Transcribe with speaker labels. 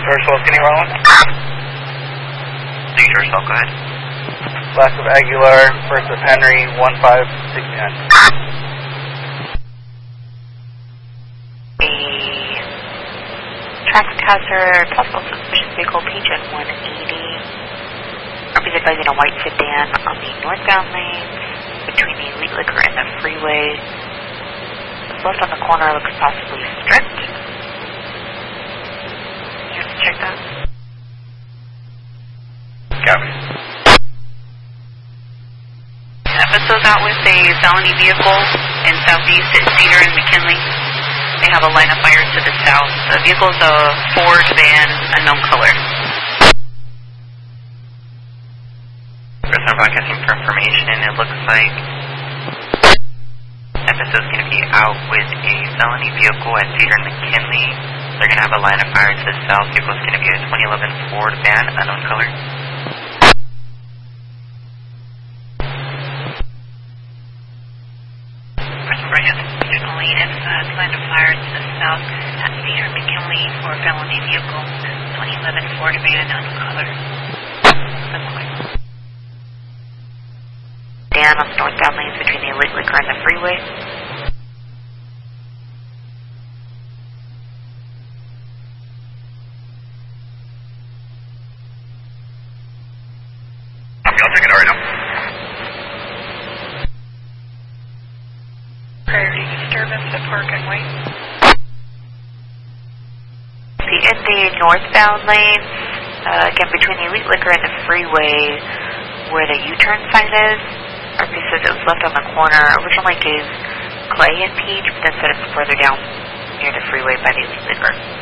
Speaker 1: Dorsal Skinny Rollin.
Speaker 2: Lead Dorsal, go ahead.
Speaker 1: Last of Aguilar, first of Henry, 1569.
Speaker 3: Traffic hazard, possible suspicious vehicle, PGen 180. RP's advising a white sedan on the northbound lanes between the Elite Liquor and the freeway. The left on the corner looks possibly stripped. You have to check that?
Speaker 2: Copy.
Speaker 3: Episode's out with a felony vehicle in southeast at Cedar and McKinley. They have a line of fire to the south. The vehicle's a Ford van, unknown color.
Speaker 2: President broadcasting for information. It looks like episode's going to be out with a felony vehicle at Cedar and McKinley. They're going to have a line of fire to the south. Vehicle's going to be a 2011 Ford van, unknown color.
Speaker 3: Line of fire to the south at Cedar McKinley for a felony vehicle, 2011 Ford van, unknown color. Dan on the northbound lanes between the Elite Liquor and the freeway.
Speaker 2: I'll take it right now.
Speaker 3: Priority disturbance at Park and Wait. In the northbound lanes, again between the Elite Liquor and the freeway, where the U-turn sign is, RP says it was left on the corner. Originally gave Clay and Peach, but then said it's further down near the freeway by the Elite Liquor.